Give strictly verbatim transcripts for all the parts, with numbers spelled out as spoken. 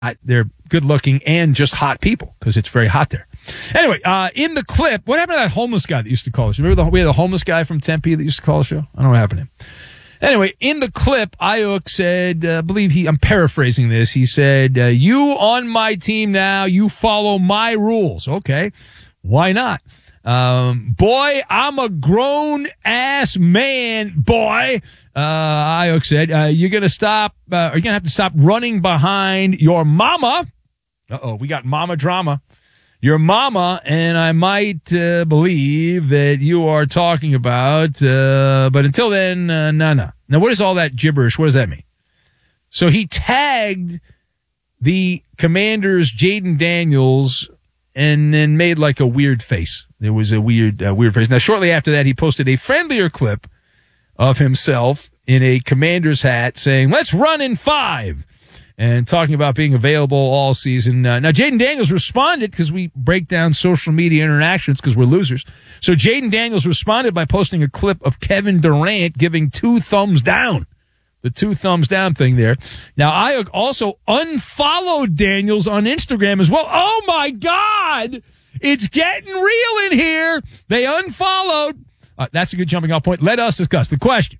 they're good looking and just hot people because it's very hot there. Anyway, uh, in the clip, what happened to that homeless guy that used to call us? Remember the, we had a homeless guy from Tempe that used to call the show? I don't know what happened to him. Anyway, in the clip, Ayuk said, uh, I believe he, I'm paraphrasing this. He said, uh, you on my team now, you follow my rules. Okay. Why not? Um, boy, I'm a grown ass man, boy. Uh, Ayuk said, uh, you're going to stop, uh, you're going to have to stop running behind your mama. Uh-oh, we got mama drama. Your mama, and I might uh, believe that you are talking about, uh, but until then, uh, no, no. Now, what is all that gibberish? What does that mean? So he tagged the Commanders' Jaden Daniels and then made like a weird face. There was a weird, uh, weird face. Now, shortly after that, he posted a friendlier clip of himself in a Commanders hat saying, let's run in five. And talking about being available all season. Uh, now, Jaden Daniels responded because we break down social media interactions because we're losers. So Jaden Daniels responded by posting a clip of Kevin Durant giving two thumbs down. The two thumbs down thing there. Now, Ayuk also unfollowed Daniels on Instagram as well. Oh, my God. It's getting real in here. They unfollowed. Uh, that's a good jumping off point. Let us discuss the question.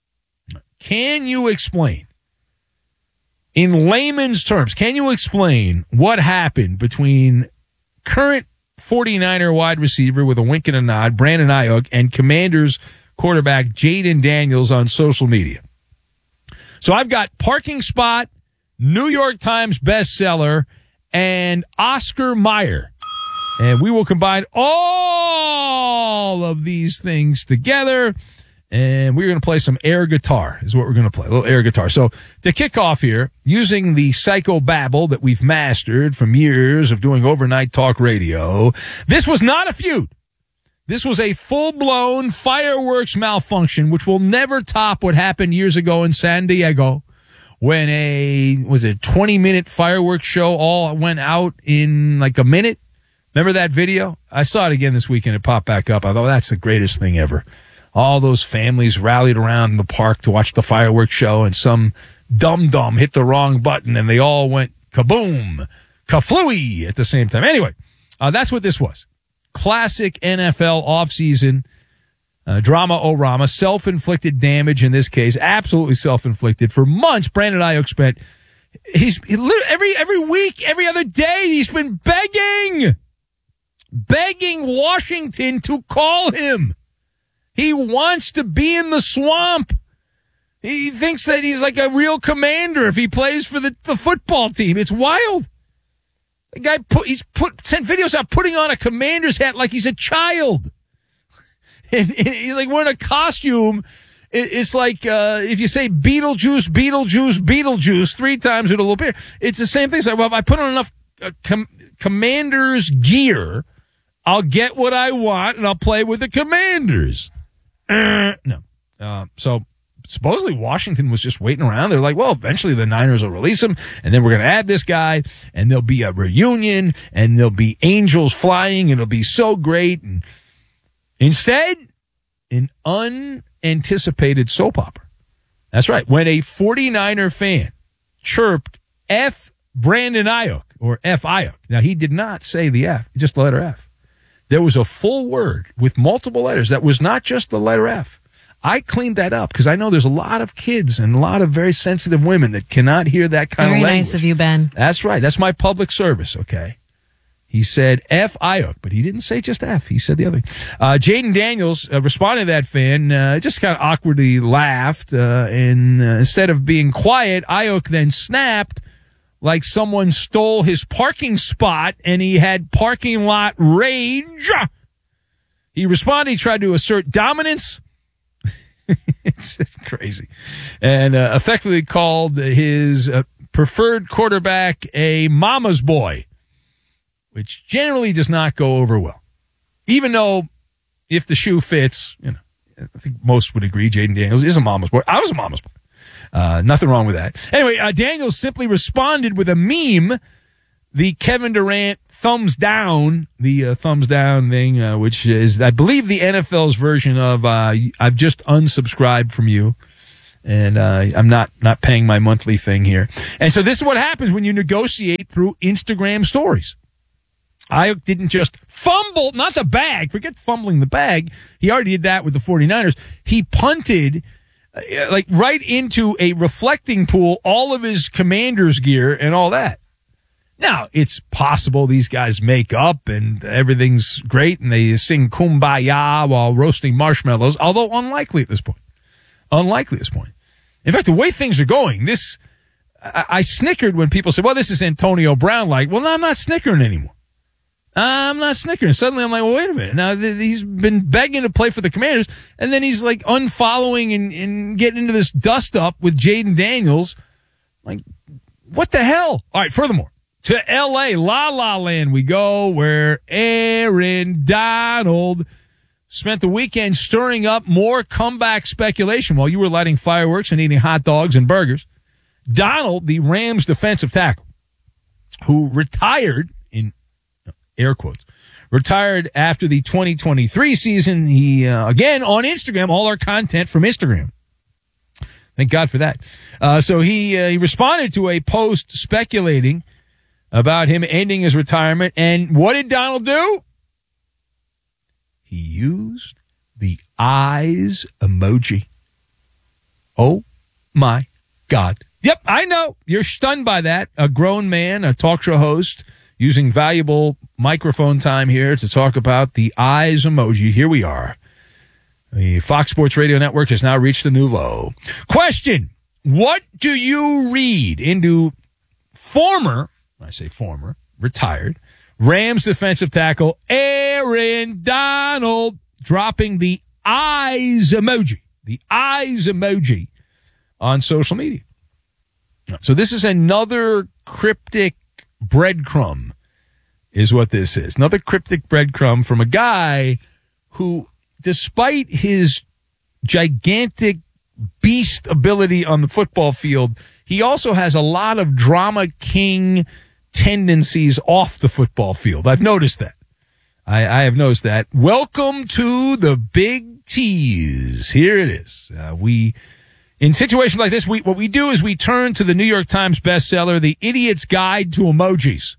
Can you explain? In layman's terms, can you explain what happened between current 49er wide receiver with a wink and a nod, Brandon Ayuk, and Commanders quarterback Jaden Daniels on social media? So I've got parking spot, New York Times bestseller, and Oscar Mayer. And we will combine all of these things together. And we're going to play some air guitar is what we're going to play, a little air guitar. So to kick off here, using the psychobabble that we've mastered from years of doing overnight talk radio, this was not a feud. This was a full-blown fireworks malfunction, which will never top what happened years ago in San Diego when a, was it twenty-minute fireworks show all went out in like a minute. Remember that video? I saw it again this weekend. It popped back up. I thought that's the greatest thing ever. All those families rallied around the park to watch the fireworks show, and some dum-dum hit the wrong button, and they all went kaboom, kaflooey at the same time. Anyway, uh, that's what this was. Classic N F L offseason uh, drama-o-rama, self-inflicted damage in this case, absolutely self-inflicted. For months, Brandon Ayuk spent, he's he, every every week, every other day, he's been begging, begging Washington to call him. He wants to be in the swamp. He thinks that he's like a real commander if he plays for the, the football team. It's wild. The guy put, he's put, sent videos out putting on a commander's hat like he's a child. And, and he's like wearing a costume. It, it's like, uh, if you say Beetlejuice, Beetlejuice, Beetlejuice three times, it'll appear. It's the same thing. It's like, well, if I put on enough uh, com- commander's gear, I'll get what I want and I'll play with the Commanders. Uh, no. Uh, so supposedly Washington was just waiting around. They're like, well, eventually the Niners will release him, and then we're going to add this guy, and there'll be a reunion, and there'll be angels flying, and it'll be so great. And instead, an unanticipated soap opera. That's right. When a 49er fan chirped F Brandon Ayuk, or F Ayuk. Now, he did not say the F, just the letter F. There was a full word with multiple letters that was not just the letter F. I cleaned that up because I know there's a lot of kids and a lot of very sensitive women that cannot hear that kind very of language. Very nice of you, Ben. That's right. That's my public service, okay? He said F Ayuk, but he didn't say just F. He said the other thing. Uh, Jaden Daniels uh, responded to that fan, uh, just kind of awkwardly laughed, uh, and uh, instead of being quiet, Ayuk then snapped like someone stole his parking spot and he had parking lot rage. He responded, he tried to assert dominance. it's, it's crazy. And uh, effectively called his uh, preferred quarterback a mama's boy, which generally does not go over well. Even though if the shoe fits, you know, I think most would agree Jaden Daniels is a mama's boy. I was a mama's boy. Uh, nothing wrong with that. Anyway, uh, Daniels simply responded with a meme, the Kevin Durant thumbs down, the uh, thumbs down thing, uh, which is, I believe, the N F L's version of uh, I've just unsubscribed from you. And uh, I'm not not paying my monthly thing here. And so this is what happens when you negotiate through Instagram stories. I didn't just fumble, not the bag, forget fumbling the bag. He already did that with the 49ers. He punted uh, like right into a reflecting pool, all of his Commanders gear and all that. Now, it's possible these guys make up and everything's great and they sing Kumbaya while roasting marshmallows, although unlikely at this point. Unlikely at this point. In fact, the way things are going, this, I, I snickered when people said, well, this is Antonio Brown like. Well, no, I'm not snickering anymore. I'm not snickering. Suddenly I'm like, well, wait a minute. Now, th- he's been begging to play for the Commanders, and then he's like unfollowing and, and getting into this dust up with Jaden Daniels. Like, what the hell? All right, furthermore, to L A, La La Land we go, where Aaron Donald spent the weekend stirring up more comeback speculation while you were lighting fireworks and eating hot dogs and burgers. Donald, the Rams defensive tackle, who retired in air quotes, retired after the twenty twenty-three season. He, uh, again, on Instagram, all our content from Instagram. Thank God for that. Uh, so he, uh, he responded to a post speculating about him ending his retirement. And what did Donald do? He used the eyes emoji. Oh my God. Yep, I know. You're stunned by that. A grown man, a talk show host, using valuable microphone time here to talk about the eyes emoji. Here we are. The Fox Sports Radio Network has now reached a new low. Question. What do you read into former, I say former, retired, Rams defensive tackle Aaron Donald dropping the eyes emoji, the eyes emoji on social media? So this is another cryptic breadcrumb is what this is. Another cryptic breadcrumb from a guy who, despite his gigantic beast ability on the football field, he also has a lot of drama king tendencies off the football field. I've noticed that. I, I have noticed that. Welcome to the Big Tease. Here it is. Uh, we, in situations like this, we, what we do is we turn to the New York Times bestseller, The Idiot's Guide to Emojis.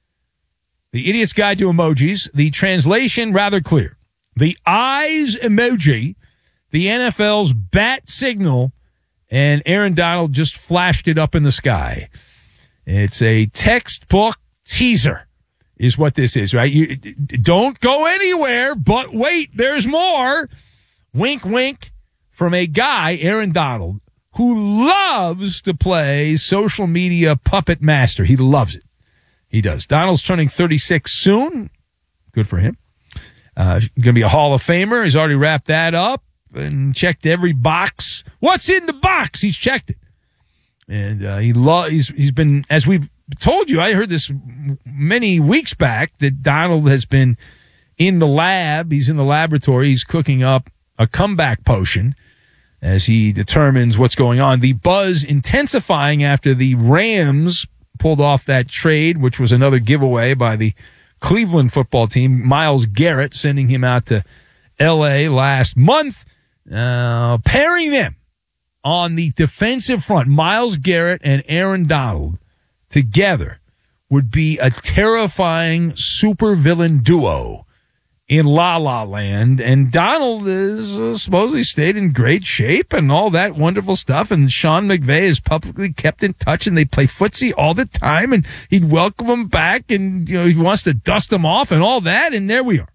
The Idiot's Guide to Emojis. The translation rather clear. The eyes emoji, the N F L's bat signal, and Aaron Donald just flashed it up in the sky. It's a textbook teaser is what this is, right? You don't go anywhere, but wait, there's more. Wink, wink from a guy, Aaron Donald, who loves to play social media puppet master. He loves it. He does. Donald's turning thirty-six soon. Good for him. Uh, going to be a Hall of Famer. He's already wrapped that up and checked every box. What's in the box? He's checked it. And uh, he lo- he's he's been, as we've told you, I heard this many weeks back, that Donald has been in the lab. He's in the laboratory. He's cooking up a comeback potion as he determines what's going on. The buzz intensifying after the Rams pulled off that trade, which was another giveaway by the Cleveland football team. Myles Garrett sending him out to L A last month, uh, pairing them on the defensive front. Myles Garrett and Aaron Donald together would be a terrifying supervillain duo in La La Land. And Donald is uh, supposedly stayed in great shape and all that wonderful stuff. And Sean McVay is publicly kept in touch, and they play footsie all the time. And he'd welcome him back, and you know he wants to dust him off and all that. And there we are.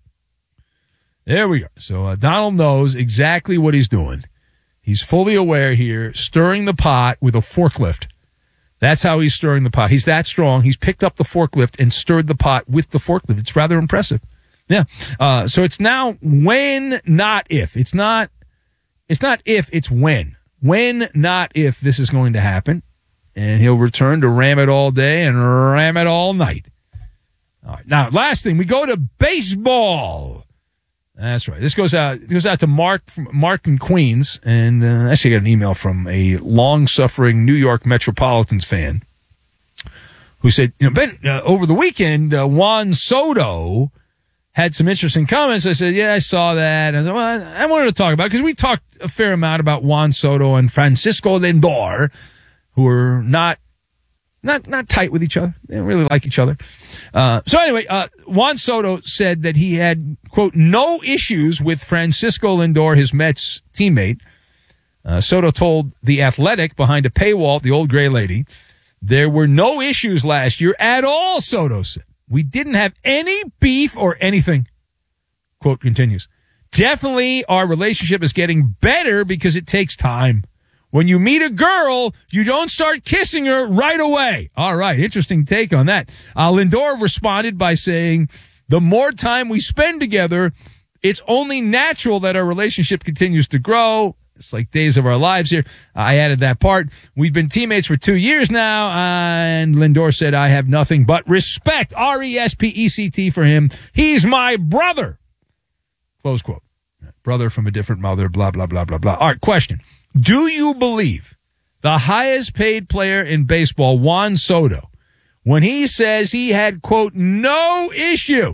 There we are. So uh, Donald knows exactly what he's doing. He's fully aware here, stirring the pot with a forklift. That's how he's stirring the pot. He's that strong. He's picked up the forklift and stirred the pot with the forklift. It's rather impressive. Yeah. Uh, so it's now when, not if. It's not, it's not if, it's when. When, not if this is going to happen. And he'll return to ram it all day and ram it all night. All right. Now, last thing, we go to baseball. That's right. This goes out. It goes out to Mark, Mark in Queens, and uh, actually, I got an email from a long-suffering New York Metropolitans fan who said, "You know, Ben, uh, over the weekend, uh, Juan Soto had some interesting comments. I said, yeah, I saw that. I said, well, I wanted to talk about it because we talked a fair amount about Juan Soto and Francisco Lindor, who are not not not tight with each other. They don't really like each other. Uh, so anyway, uh, Juan Soto said that he had, quote, no issues with Francisco Lindor, his Mets teammate. Uh, Soto told The Athletic behind a paywall, the old gray lady, there were no issues last year at all, Soto said. We didn't have any beef or anything. Quote continues. Definitely our relationship is getting better because it takes time. When you meet a girl, you don't start kissing her right away. All right, interesting take on that. Uh, Lindor responded by saying, the more time we spend together, it's only natural that our relationship continues to grow. It's like days of our lives here. I added that part. We've been teammates for two years now, and Lindor said, I have nothing but respect, R E S P E C T for him. He's my brother. Close quote. Brother from a different mother, blah, blah, blah, blah, blah. All right, question. Do you believe the highest paid player in baseball, Juan Soto, when he says he had, quote, no issue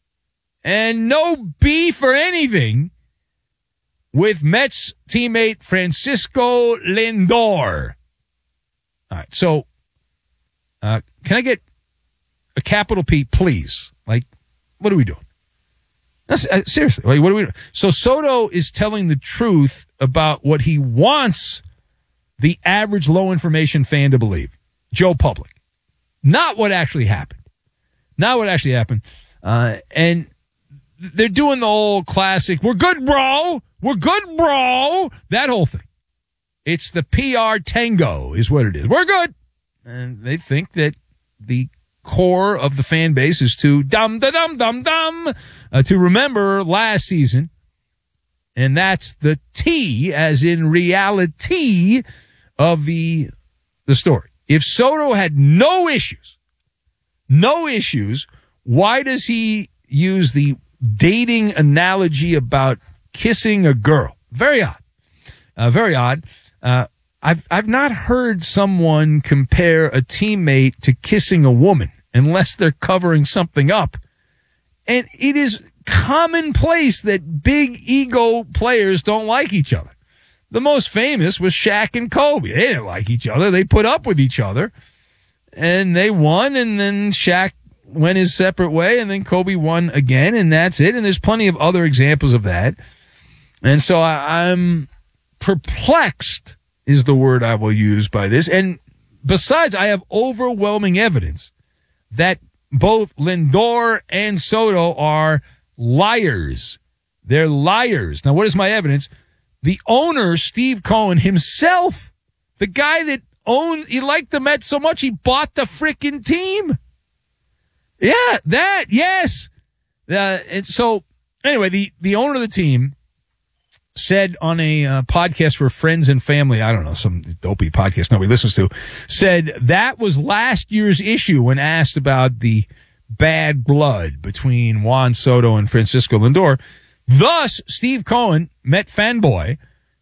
and no beef or anything with Mets teammate Francisco Lindor? All right, so uh, can I get a capital P, please? Like, what are we doing? That's, uh, seriously, like, what are we doing? So Soto is telling the truth about what he wants the average low-information fan to believe. Joe Public. Not what actually happened. Not what actually happened. Uh, and they're doing the whole classic, we're good, bro. We're good, bro. That whole thing. It's the P R tango is what it is. We're good. And they think that the core of the fan base is to dum, da, dum, dum, dum, uh, to remember last season. And that's the T, as in reality, of the, the story. If Soto had no issues, no issues, why does he use the dating analogy about kissing a girl? Very odd. Uh, very odd. Uh, I've, I've not heard someone compare a teammate to kissing a woman unless they're covering something up. And it is commonplace that big ego players don't like each other. The most famous was Shaq and Kobe. They didn't like each other. They put up with each other and they won, and then Shaq went his separate way, and then Kobe won again, and that's it. And there's plenty of other examples of that. And so I, I'm perplexed is the word I will use by this. And besides, I have overwhelming evidence that both Lindor and Soto are liars. They're liars. Now, what is my evidence? The owner, Steve Cohen himself, the guy that owned, he liked the Mets so much he bought the frickin' team. Yeah, that, yes. Uh, and so, anyway, the, the owner of the team said on a uh, podcast for friends and family, I don't know, some dopey podcast nobody listens to, said that was last year's issue when asked about the bad blood between Juan Soto and Francisco Lindor. Thus, Steve Cohen, Met fanboy,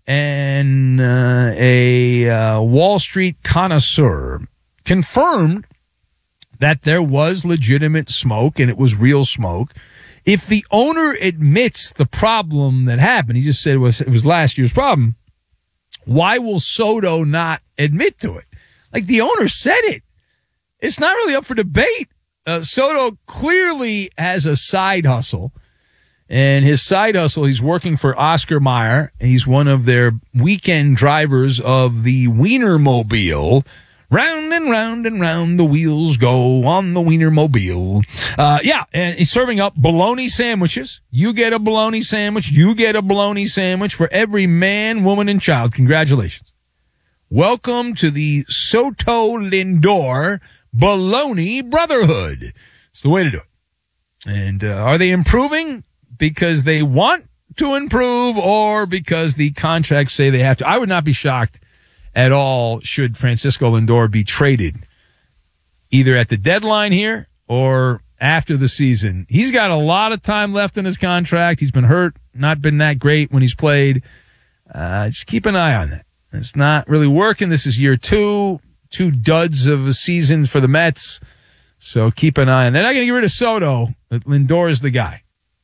and uh, a uh, Wall Street connoisseur, confirmed that there was legitimate smoke and it was real smoke. If the owner admits the problem that happened, he just said it was, it was last year's problem, why will Soto not admit to it? Like, the owner said it. It's not really up for debate. Uh, Soto clearly has a side hustle. And his side hustle, he's working for Oscar Mayer. He's one of their weekend drivers of the Wienermobile. Round and round and round the wheels go on the Wienermobile. Uh, yeah, and he's serving up bologna sandwiches. You get a bologna sandwich. You get a bologna sandwich for every man, woman, and child. Congratulations. Welcome to the Soto Lindor Bologna Brotherhood. It's the way to do it. And uh, are they improving because they want to improve or because the contracts say they have to? I would not be shocked at all should Francisco Lindor be traded either at the deadline here or after the season. He's got a lot of time left in his contract. He's been hurt, not been that great when he's played. Uh, just keep an eye on that. It's not really working. This is year two, two duds of a season for the Mets. So keep an eye on that. They're not going to get rid of Soto. Lindor is the guy.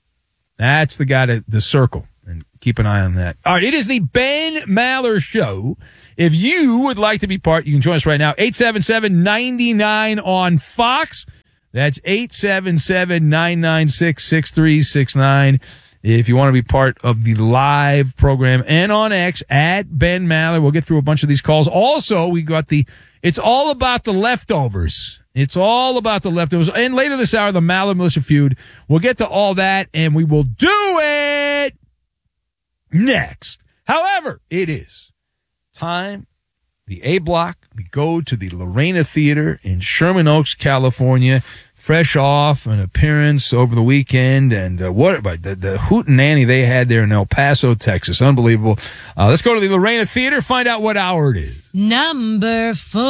That's the guy to, to circle and keep an eye on that. All right, it is the Ben Maller Show. If you would like to be part, you can join us right now. eight seven seven, nine nine on Fox. That's eight seven seven, nine nine six, six three six nine. If you want to be part of the live program, and on X at Ben Maller. We'll get through a bunch of these calls. Also, we got the, it's all about the leftovers. It's all about the leftovers. And later this hour, the Maller Militia feud. We'll get to all that, and we will do it next. However, it is time, the A Block. We go to the Lorena Theater in Sherman Oaks, California, fresh off an appearance over the weekend. And uh, what about the, the hootenanny they had there in El Paso, Texas. Unbelievable. Uh, let's go to the Lorena Theater, find out what hour it is. Number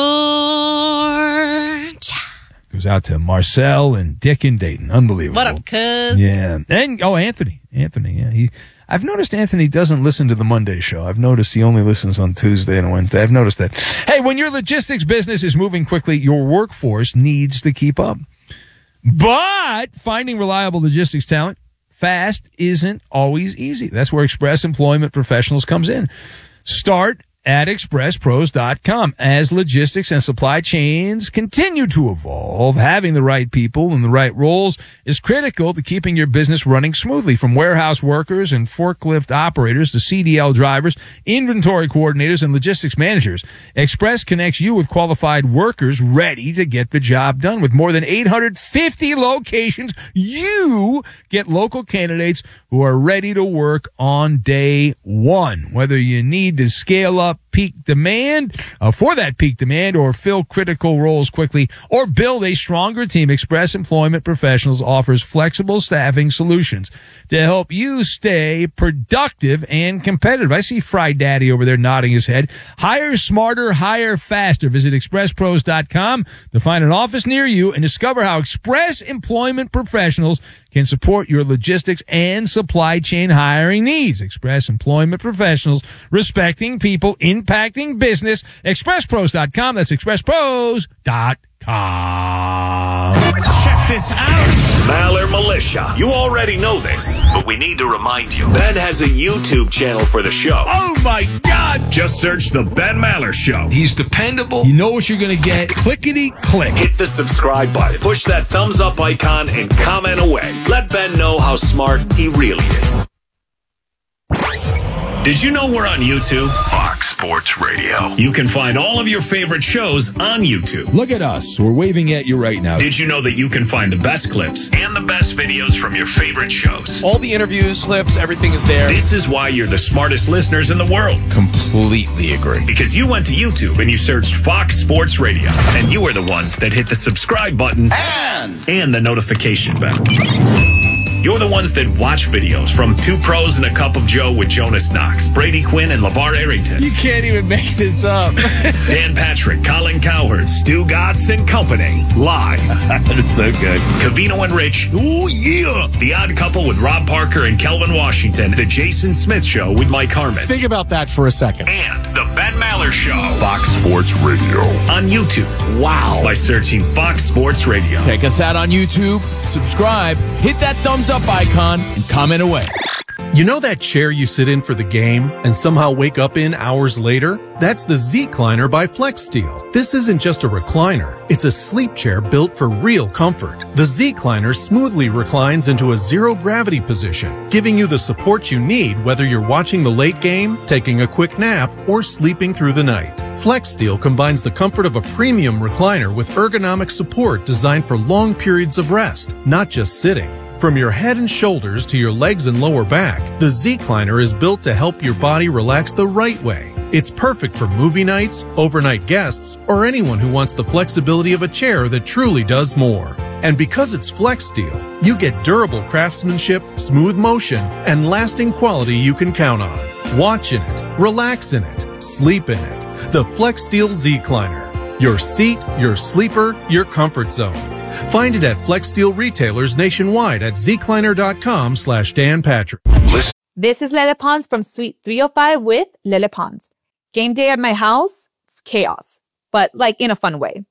four. Goes out to Marcel and Dick and Dayton. Unbelievable. What up, cuz? Yeah. And, oh, Anthony. Anthony, yeah. He, I've noticed Anthony doesn't listen to the Monday show. I've noticed he only listens on Tuesday and Wednesday. I've noticed that. Hey, when your logistics business is moving quickly, your workforce needs to keep up. But finding reliable logistics talent fast isn't always easy. That's where Express Employment Professionals comes in. Start at express pros dot com. As logistics and supply chains continue to evolve, having the right people in the right roles is critical to keeping your business running smoothly. From warehouse workers and forklift operators to C D L drivers, inventory coordinators, and logistics managers, Express connects you with qualified workers ready to get the job done. With more than eight hundred fifty locations, you get local candidates who are ready to work on day one. Whether you need to scale up peak demand uh, for that peak demand, or fill critical roles quickly, or build a stronger team, Express Employment Professionals offers flexible staffing solutions to help you stay productive and competitive. I see Fry Daddy over there nodding his head. Hire smarter, hire faster. Visit express pros dot com to find an office near you and discover how Express Employment Professionals can support your logistics and supply chain hiring needs. Express Employment Professionals, respecting people, impacting business. express pros dot com. That's express pros dot com. Check this out. Maller Militia. You already know this, but we need to remind you. Ben has a YouTube channel for the show. Oh, my God. Just search The Ben Maller Show. He's dependable. You know what you're going to get. Clickety click. Hit the subscribe button. Push that thumbs up icon and comment away. Let Ben know how smart he really is. Did you know we're on YouTube? Fox Sports Radio. You can find all of your favorite shows on YouTube. Look at us. We're waving at you right now. Did you know that you can find the best clips and the best videos from your favorite shows? All the interviews, clips, everything is there. This is why you're the smartest listeners in the world. Completely agree. Because you went to YouTube and you searched Fox Sports Radio. And you are the ones that hit the subscribe button and, and the notification bell. You're the ones that watch videos from Two Pros and a Cup of Joe with Jonas Knox, Brady Quinn, and LeVar Arrington. You can't even make this up. Dan Patrick, Colin Cowherd, Stu Gatz and Company. Live. That is so good. Covino and Rich. Ooh, yeah. The Odd Couple with Rob Parker and Kelvin Washington. The Jason Smith Show with Mike Harmon. Think about that for a second. And the Ben Maller Show. Fox Sports Radio. On YouTube. Wow. By searching Fox Sports Radio. Check us out on YouTube. Subscribe. Hit that thumbs up icon and comment away. You know that chair you sit in for the game and somehow wake up in hours later? That's the Z-Cliner by FlexSteel. This isn't just a recliner. It's a sleep chair built for real comfort. The Z-Cliner smoothly reclines into a zero-gravity position, giving you the support you need whether you're watching the late game, taking a quick nap, or sleeping through the night. FlexSteel combines the comfort of a premium recliner with ergonomic support designed for long periods of rest, not just sitting. From your head and shoulders to your legs and lower back, the Z-Cliner is built to help your body relax the right way. It's perfect for movie nights, overnight guests, or anyone who wants the flexibility of a chair that truly does more. And because it's FlexSteel, you get durable craftsmanship, smooth motion, and lasting quality you can count on. Watch in it, relax in it, sleep in it. The FlexSteel Z-Cliner. Your seat, your sleeper, your comfort zone. Find it at FlexSteel retailers nationwide at zcliner.com slash Dan Patrick. This is Lele Pons from Suite three oh five with Lele Pons. Game day at my house, it's chaos, but like in a fun way.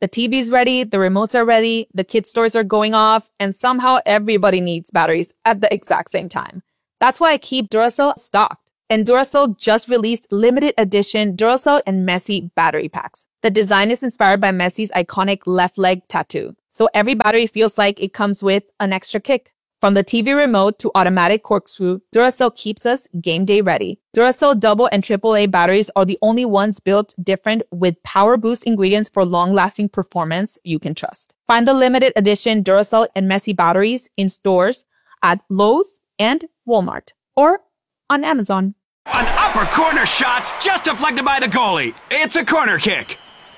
The T V's ready, the remotes are ready, the kid stores are going off, and somehow everybody needs batteries at the exact same time. That's why I keep Duracell stocked. And Duracell just released limited edition Duracell and Messi battery packs. The design is inspired by Messi's iconic left leg tattoo. So every battery feels like it comes with an extra kick. From the T V remote to automatic corkscrew, Duracell keeps us game day ready. Duracell double and triple A batteries are the only ones built different with power boost ingredients for long-lasting performance you can trust. Find the limited edition Duracell and Messi batteries in stores at Lowe's and Walmart or on Amazon. An upper corner shot's just deflected by the goalie. It's a corner kick.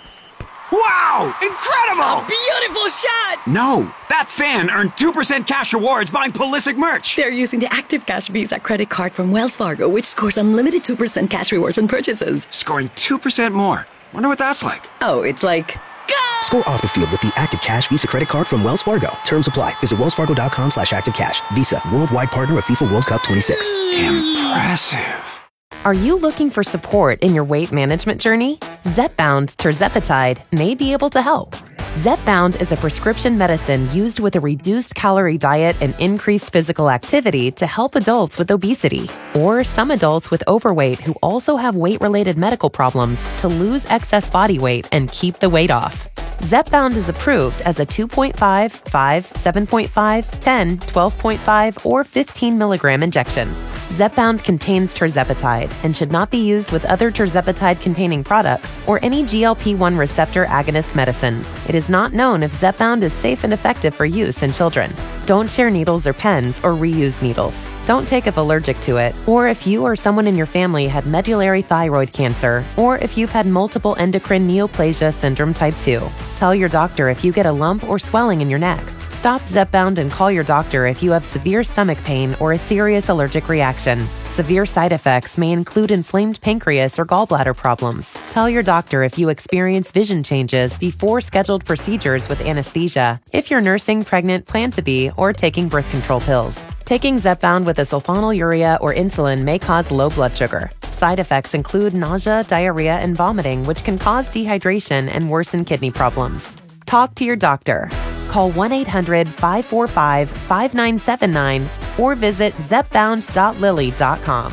Wow! Incredible! Beautiful shot! No, that fan earned two percent cash rewards buying Pulisic merch. They're using the Active Cash Visa credit card from Wells Fargo, which scores unlimited two percent cash rewards on purchases. Scoring two percent more. Wonder what that's like. Oh, it's like... Go! Score off the field with the Active Cash Visa credit card from Wells Fargo. Terms apply. Visit wellsfargo.com slash active cash. Visa, worldwide partner of FIFA World Cup twenty-six. Impressive. Are you looking for support in your weight management journey? Zepbound tirzepatide may be able to help. Zepbound is a prescription medicine used with a reduced calorie diet and increased physical activity to help adults with obesity or some adults with overweight who also have weight-related medical problems to lose excess body weight and keep the weight off. Zepbound is approved as a two point five, five, seven point five, ten, twelve point five, or fifteen milligram injection. Zepbound contains tirzepatide and should not be used with other tirzepatide-containing products or any G L P one receptor agonist medicines. It is not known if Zepbound is safe and effective for use in children. Don't share needles or pens or reuse needles. Don't take if allergic to it, or if you or someone in your family had medullary thyroid cancer, or if you've had multiple endocrine neoplasia syndrome type two. Tell your doctor if you get a lump or swelling in your neck. Stop Zepbound and call your doctor if you have severe stomach pain or a serious allergic reaction. Severe side effects may include inflamed pancreas or gallbladder problems. Tell your doctor if you experience vision changes before scheduled procedures with anesthesia, if you're nursing, pregnant, plan to be, or taking birth control pills. Taking Zepbound with a sulfonylurea or insulin may cause low blood sugar. Side effects include nausea, diarrhea, and vomiting, which can cause dehydration and worsen kidney problems. Talk to your doctor. Call one eight hundred, five four five, five nine seven nine or visit zepbound dot lilly dot com.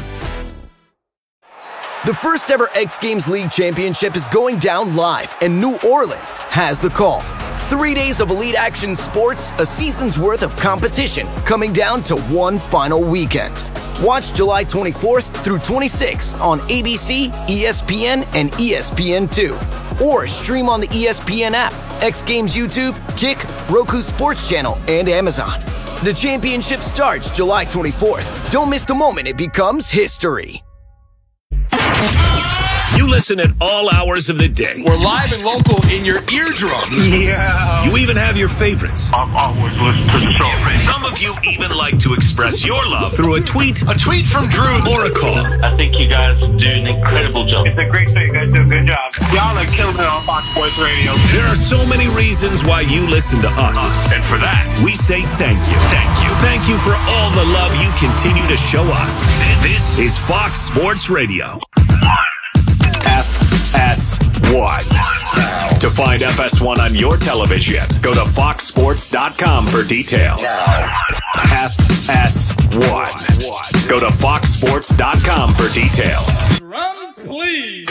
The first ever X Games League Championship is going down live, and New Orleans has the call. Three days of elite action sports, a season's worth of competition, coming down to one final weekend. Watch July twenty-fourth through twenty-sixth on A B C, E S P N, and E S P N two. Or stream on the E S P N app, X Games YouTube, Kick, Roku Sports Channel, and Amazon. The championship starts July twenty-fourth. Don't miss the moment it becomes history. You listen at all hours of the day. We're live and local in your eardrum. Yeah. You even have your favorites. I've always listened to the show. Some of you even like to express your love through a tweet, a tweet from Drew, or a call. I think you guys do an incredible job. It's a great show. You guys do a good job. Y'all are killing it on Fox Sports Radio. There are so many reasons why you listen to us. us. And for that, we say thank you. Thank you. Thank you for all the love you continue to show us. This, this is Fox Sports Radio. F S one. To find F S one on your television, go to fox sports dot com for details. F S one. Go to fox sports dot com for details. Drums, please.